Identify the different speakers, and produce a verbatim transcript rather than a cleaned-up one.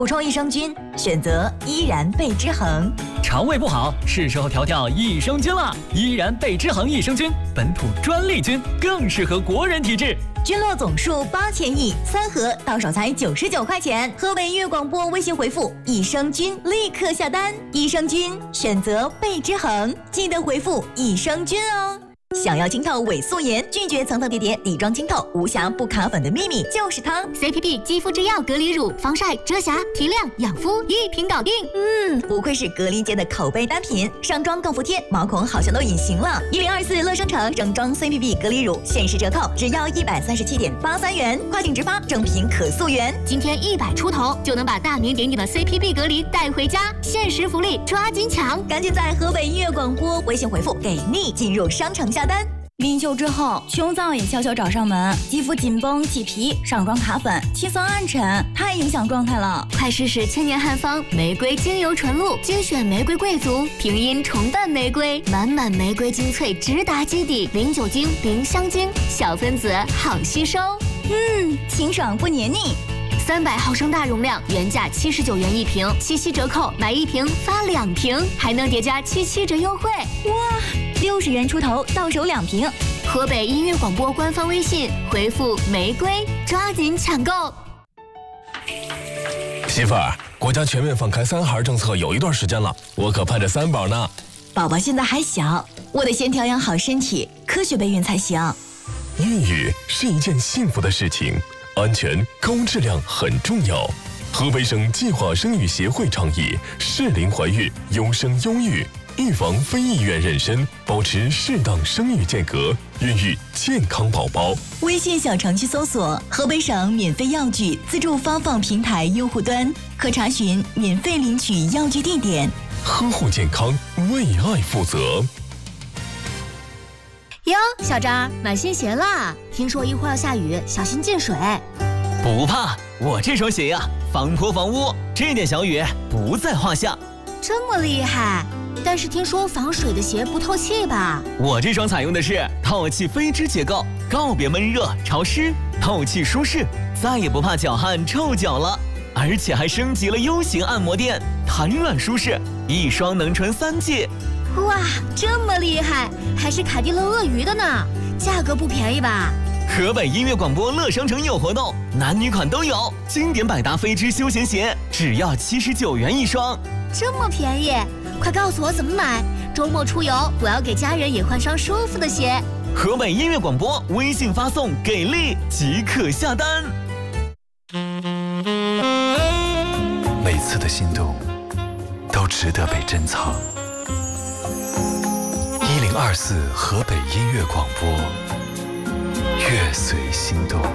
Speaker 1: 补充益生菌，选择依然倍之恒。
Speaker 2: 肠胃不好，是时候调调益生菌了。依然倍之恒益生菌，本土专利菌，更适合国人体质。
Speaker 1: 菌落总数八千亿，三盒到手才九十九块钱。河北音乐广播微信回复益生菌，立刻下单。益生菌选择倍之恒，记得回复益生菌哦。想要清透伪素颜，拒绝层层叠叠底妆清透，无瑕不卡粉的秘密就是它
Speaker 3: C P P 肌肤之钥隔离乳，防晒、遮瑕、提亮、养肤一瓶搞定。
Speaker 1: 嗯，不愧是隔离界的口碑单品，上妆更服帖，毛孔好像都隐形了。一零二四乐生城整装 C P P 隔离乳限时折扣，只要一百三十七点八三元，跨境直发，正品可溯源。
Speaker 3: 今天一百出头就能把大名鼎鼎的 C P P 隔离带回家，限时福利，抓紧抢！
Speaker 1: 赶紧在河北音乐广播微信回复给力进入商城下单。
Speaker 4: 临休之后，胸燥也悄悄找上门，肌肤紧绷起皮，上妆卡粉，气色暗沉，太影响状态了。
Speaker 3: 快试试千年汉方玫瑰精油纯露，精选玫瑰贵族，平阴重瓣玫瑰，满满玫瑰精粹直达基底，零酒精，零香精，小分子好吸收。
Speaker 4: 嗯，清爽不黏腻。
Speaker 3: 三百毫升大容量，原价七十九元一瓶，七夕折扣买一瓶发两瓶，还能叠加七七折优惠。
Speaker 4: 哇，六十元出头到手两瓶。
Speaker 3: 河北音乐广播官方微信回复玫瑰，抓紧抢购。
Speaker 5: 媳妇儿，国家全面放开三孩政策有一段时间了，我可盼着三宝呢。
Speaker 1: 宝宝现在还小，我得先调养好身体，科学备孕才行。
Speaker 5: 孕育是一件幸福的事情，安全高质量很重要。河北省计划生育协会倡议适龄怀孕，优生优育，预防非意愿妊娠，保持适当生育间隔，孕育健康宝宝。
Speaker 1: 微信小程序搜索河北省免费药具自助发放平台用户端，可查询免费领取药具地点。
Speaker 5: 呵护健康，为爱负责。
Speaker 3: 哟，小张，买新鞋啦！听说一会儿要下雨，小心进水。
Speaker 6: 不怕，我这双鞋呀，防泼防污，这点小雨不在话下。
Speaker 3: 这么厉害？但是听说防水的鞋不透气吧？
Speaker 6: 我这双采用的是透气飞织结构，告别闷热潮湿，透气舒适，再也不怕脚汗臭脚了。而且还升级了 U 型按摩垫，弹软舒适，一双能穿三季。
Speaker 3: 哇，这么厉害，还是凯迪勒鳄鱼的呢，价格不便宜吧？
Speaker 6: 河北音乐广播乐商城有活动，男女款都有，经典百搭飞织休闲鞋只要七十九元一双，
Speaker 3: 这么便宜，快告诉我怎么买！周末出游，我要给家人也换双舒服的鞋。
Speaker 6: 河北音乐广播微信发送给力即可下单。
Speaker 7: 每次的心动都值得被珍藏。一零二四河北音乐广播，乐随心动。